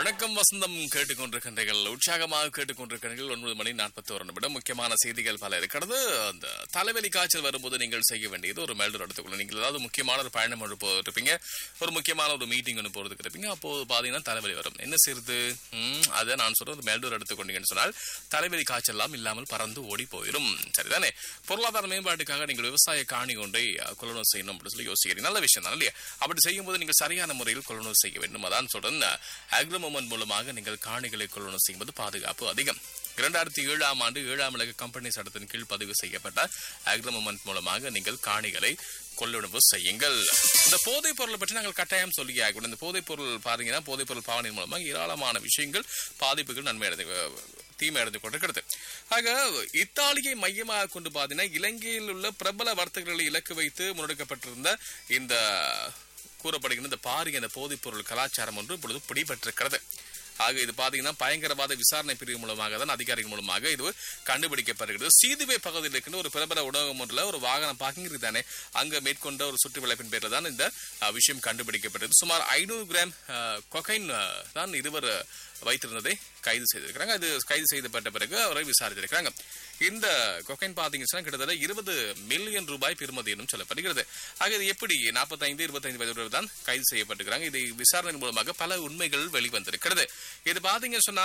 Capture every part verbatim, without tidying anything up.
வணக்கம் வசந்தம் கேட்டுக்கொண்டிருக்கின்றீர்கள், உற்சாகமாக கேட்டுக்கொண்டிருக்கிறீர்கள். ஒன்பது மணி நாற்பத்தி ஒரு நிமிடம். முக்கியமான செய்திகள் பல இருக்கிறது. அந்த தலைவலி காய்ச்சல் வரும்போது நீங்கள் செய்ய வேண்டியது ஒரு மெல்டர் எடுத்துக்கொள்ள. நீங்கள் ஏதாவது முக்கியமான ஒரு பயணம் ஒன்று போயிருப்பீங்க, ஒரு முக்கியமான ஒரு மீட்டிங் ஒன்று போறதுக்கு இருப்பீங்க. அப்போ பாத்தீங்கன்னா தலைவலி வரும். என்ன செய்யுது? அதை நான் சொல்ற ஒரு மெல்டர் எடுத்துக்கொண்டீங்கன்னு சொன்னால் தலைவலி காய்ச்சல் எல்லாம் இல்லாமல் பறந்து ஓடி போயிடும். சரிதானே? பொருளாதார மேம்பாட்டுக்காக நீங்கள் விவசாய காணி ஒன்றை கொள்ளுணவு செய்யணும் அப்படின்னு சொல்லி யோசிக்கிறீங்க. நல்ல விஷயம் தான் இல்லையா? அப்படி செய்யும் போது நீங்கள் சரியான முறையில் கொள்ளுணவு செய்ய வேண்டும். அதான் சொல்றேன், அக்ரிமென்ட் மூலமாக நீங்கள் காணிகளை கொள்வனவு செய்வது பாதுகாப்பு அதிகம். இரண்டாயிரத்தி ஏழாம் ஆண்டு ஏழாம் இலக்க கம்பெனி சட்டத்தின் கீழ் பதிவு செய்யப்பட்ட அக்ரிமென்ட் மூலமாக நீங்கள் காணிகளை கொள்ளுணவு செய்யுங்கள். இந்த போதைப் பொருளை பற்றி நாங்கள் கட்டாயம் சொல்லி ஆகணும். இந்த போதைப் பொருள் பாத்தீங்கன்னா போதைப் பொருள் பாவனையின் மூலமாக ஏராளமான விஷயங்கள், பாதிப்புகள், நன்மை அடைந்து தீமை அடைந்து கொண்டிருக்கிறது. ஆக இத்தாலியை மையமாக கொண்டு பாத்தீங்கன்னா இலங்கையில் உள்ள பிரபல வர்த்தகர்களை இலக்கு வைத்து முன்னெடுக்கப்பட்டிருந்த இந்த கூறப்படுகின்ற இந்த பாரிய இந்த போதைப் பொருள் கலாச்சாரம் ஒன்று இப்பொழுது பிடிபட்டிருக்கிறது. ஆக இது பாத்தீங்கன்னா பயங்கரவாத விசாரணை பிரிவு மூலமாக தான் அதிகாரிகள் மூலமாக இது கண்டுபிடிக்கப்படுகிறது. சீதுவே பகுதியில் இருக்கின்ற ஒரு பிரபல உணவகம் ஒன்றில் ஒரு வாகனம் பார்க்கிங் இருக்குதானே, அங்க மேற்கொண்ட ஒரு சுற்றி வளைப்பின் பேரில் தான் இந்த விஷயம் கண்டுபிடிக்கப்பட்டது. சுமார் ஐநூறு கிராம் கொகைன் தான் இருவர் வைத்திருந்ததை கைது செய்திருக்கிறாங்க. அது கைது செய்யப்பட்ட பிறகு அவரை விசாரித்திருக்கிறாங்க. இந்த கொகைன் பாத்தீங்கன்னா கிட்டத்தட்ட இருபது மில்லியன் ரூபாய் பெறுமதி என்றும் சொல்லப்படுகிறது. ஆக இது எப்படி நாற்பத்தி ஐந்து இருபத்தி ஐந்து வயது தான் கைது செய்யப்பட்டிருக்கிறாங்க. இது விசாரணை மூலமாக பல உண்மைகள் வெளிவந்திருக்கிறது. இது பாத்தீங்க சொன்னா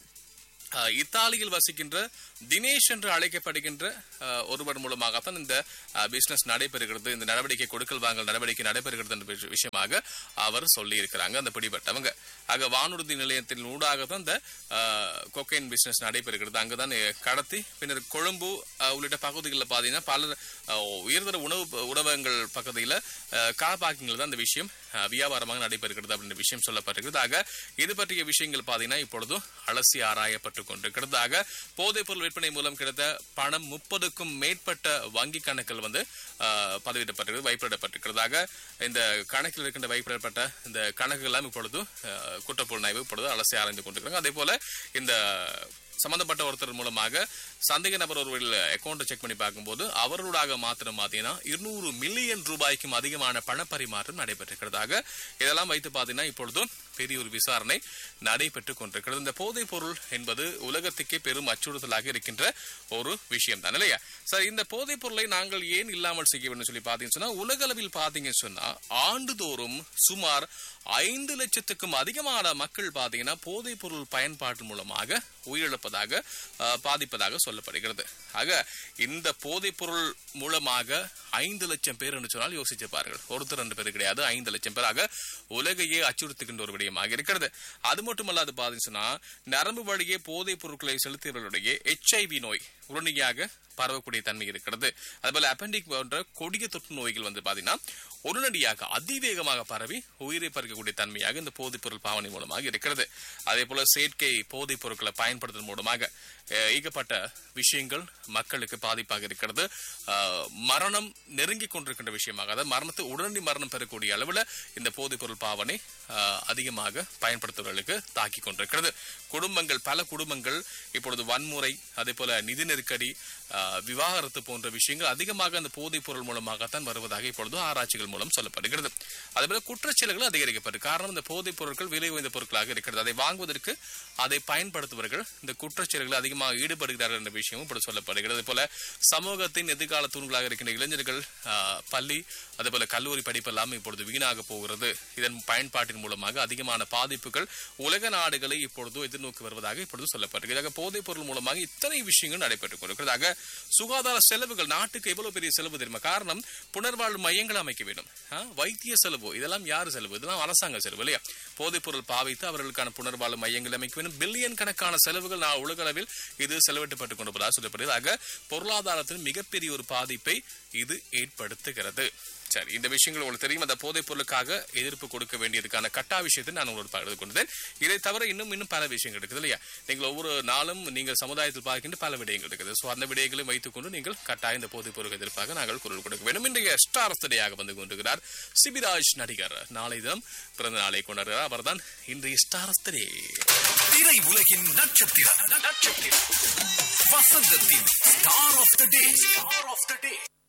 இத்தாலியில் வசிக்கின்ற தினேஷ் என்று அழைக்கப்படுகின்ற ஒருவர் மூலமாகத்தான் இந்த பிசினஸ் நடைபெறுகிறது, இந்த நடவடிக்கை கொடுக்கல் வாங்கல் நடவடிக்கை நடைபெறுகிறது என்ற விஷயமாக அவர் சொல்லி இருக்கிறாங்க அந்த பிடிபட்டவங்க. ஆக வானூர்தி நிலையத்தின் ஊடாகத்தான் இந்த கொக்கைன் பிசினஸ் நடைபெறுகிறது. அங்குதான் கடத்தி பின்னர் கொழும்பு உள்ளிட்ட பகுதிகளில் பாத்தீங்கன்னா பல உயர்தர உணவு உணவகங்கள் பகுதியில் கார் பார்க்கிங்ல தான் இந்த விஷயம் வியாபாரமாக நடைபெறுகிறது அப்படின்ற விஷயம் சொல்லப்பட்டிருக்கிறது. ஆக இது பற்றிய விஷயங்கள் பாத்தீங்கன்னா இப்பொழுது அலசி ஆராயப்பட்டு கொண்டிருக்கிறதாக போதைப் பொருள் விற்பனை மூலம் கிடைத்த பணம் முப்பதுக்கும் மேற்பட்ட வங்கி கணக்கில் வந்து பதிவிடப்பட்டிருக்கிறது, வைப்பிடப்பட்டிருக்கிறதாக இந்த கணக்கில் இருக்கின்ற வைப்பிடப்பட்ட இந்த கணக்குகள் எல்லாம் இப்பொழுது குற்றப்புலனாய்வு இப்பொழுது அலசி ஆராய்ந்து கொண்டிருக்கிறாங்க. அதே போல இந்த சம்பந்தப்பட்ட ஒருத்தர் மூலமாக சந்தேக நபர் ஒருவரில் அக்கௌண்ட் செக் பண்ணி பார்க்கும்போது அவர்களாக மாத்திரம் பாத்தீங்கன்னா இருநூறு மில்லியன் ரூபாய்க்கும் அதிகமான பணப்பரிமாற்றம் நடைபெற்றிருக்கிறதாக இதெல்லாம் வைத்து பாத்தீங்கன்னா இப்பொழுது பெரிய ஒரு விசாரணை நடைபெற்றுக் கொண்டிருக்கிறது. இந்த போதைப் பொருள் என்பது உலகத்துக்கே பெரும் அச்சுறுத்தலாக இருக்கின்ற ஒரு விஷயம் தான் இல்லையா? சார், இந்த போதைப் பொருளை நாங்கள் ஏன் இல்லாமல் செய்ய வேண்டும் சொல்லி பாத்தீங்கன்னு சொன்னா உலக அளவில் பாத்தீங்கன்னு சொன்னா ஆண்டுதோறும் சுமார் ஐந்து லட்சத்துக்கும் அதிகமான மக்கள் பாத்தீங்கன்னா போதைப் பொருள் பயன்பாட்டு மூலமாக உயிரிழப்பதாக பாதிப்பதாக சொல்லப்படுகிறது. ஆக இந்த போதைப் பொருள் மூலமாக ஐந்து லட்சம் பேர் என்று சொன்னால் யோசிச்சு பாருங்கள், ஒருத்தர் ரெண்டு பேர் கிடையாது, ஐந்து லட்சம் பேராக உலகையே அச்சுறுத்துகின்ற ஒரு விடயமாக இருக்கிறது. அது மட்டுமல்லாது பாத்தீங்கன்னா நரம்பு வழியே போதைப் பொருட்களை செலுத்தியவர்களுடைய எச் ஐ வி நோய் உடனடியாக பரவக்கூடிய தன்மை இருக்கிறது. அதுபோல அப்பெண்டிக் போன்ற கொடிய தொற்று நோய்கள் வந்து பாத்தீங்கன்னா உடனடியாக அதிவேகமாக பரவி உயிரை பறிக்கக்கூடிய தன்மையாக இந்த போதைப் பொருள் பாவனை மூலமாக இருக்கிறது. அதே போல செயற்கை போதைப் பொருட்களை பயன்படுத்துவதன் மூலமாக ஈகப்பட்ட விஷயங்கள் மக்களுக்கு பாதிப்பாக இருக்கிறது. மரணம் நெருங்கி கொண்டிருக்கின்ற விஷயமாக, அதாவது மரணத்தை உடனடி மரணம் பெறக்கூடிய அளவில் இந்த போதைப் பொருள் பாவனை அதிகமாக பயன்படுத்துவர்களுக்கு தாக்கி கொண்டிருக்கிறது. குடும்பங்கள் பல குடும்பங்கள் இப்பொழுது வன்முறை, அதே போல நிதி நெருக்கடி, விவாகரத்து போன்ற விஷயங்கள் அதிகமாக அந்த போதைப் பொருள் மூலமாகத்தான் வருவதாக இப்பொழுது ஆராய்ச்சிகள் மூலம் சொல்லப்படுகிறது. அதேபோல குற்றச்செயல்கள் அதிகரிக்கப்பட்டு காரணம் இந்த போதைப் பொருட்கள் விலை உயர்ந்த பொருட்களாக இருக்கிறது. அதை வாங்குவதற்கு அதை பயன்படுத்துவர்கள் இந்த குற்றச்செயல்கள் அதிகமாக ஈடுபடுகிறார்கள் என்ற விஷயமும் இப்படி சொல்லப்படுகிறது. அதே போல சமூகத்தின் எதிர்கால தூண்களாக இருக்கின்ற இளைஞர்கள் பள்ளி அதேபோல கல்லூரி படிப்பெல்லாம் இப்பொழுது வீணாக போகிறது. இதன் பயன்பாட்டின் மூலமாக அதிகமான பாதிப்புகள் உலக நாடுகளை இப்பொழுது எதிர்நோக்கி வருவதாக இப்பொழுது சொல்லப்படுகிறது. போதைப் பொருள் மூலமாக இத்தனை விஷயங்கள் நடைபெற்றுக் கொண்டிருக்கிறதாக சுகாதார செலவுகள் நாட்டுக்கு எவ்வளவு பெரிய செலவு தெரியுமா? காரணம் புனர்வாழ்வு மையங்கள் அமைக்க வேண்டும், வைத்திய செலவு, இதெல்லாம் யாரு செலவு? இதெல்லாம் அரசாங்க செலவு இல்லையா? போதைப் பொருள் பாவித்து அவர்களுக்கான புனர்வாழ்வு மையங்கள் அமைக்க வேண்டும். பில்லியன் கணக்கான செலவுகள் உலக அளவில் இது செலவிட்டப்பட்டுக் கொண்டிருப்பதாக சொல்லப்படுகிறது. பொருளாதாரத்தின் மிகப்பெரிய ஒரு பாதிப்பை இது ஏற்படுத்துகிறது. சரி, இந்த விஷயங்கள் உங்களுக்கு தெரியும். அந்த போதைப் பொருளுக்காக எதிர்ப்பு கொடுக்க வேண்டியதுக்கான கட்டா விஷயத்தை நான் உங்களுக்கு பகிர்ந்து கொண்டேன். இதை தவிர இன்னும் இன்னும் பல விஷயங்கள் இருக்குது இல்லையா? நீங்கள் ஒவ்வொரு நாளும் நீங்கள் சமுதாயத்தில் பார்க்கின்ற பல விடயங்கள் இருக்குது. ஸோ அந்த விடயங்களை வைத்துக் கொண்டு நீங்கள் கட்டாய இந்த போதைப் பொருளுக்கு எதிர்ப்பாக நாங்கள் குரல் கொடுக்க வேண்டும். இன்றைய ஸ்டார் ஸ்டடியாக வந்து கொண்டிருக்கிறார் சிபிராஜ் நடிகர். நாளை தினம் பிறந்த நாளை கொண்டாடுகிறார். அவர் தான் இன்றைய ஸ்டார் ஸ்டடி. திரை உலகின் நட்சத்திரம் நட்சத்திரம் வசந்தத்தின் star of the day. Star of the day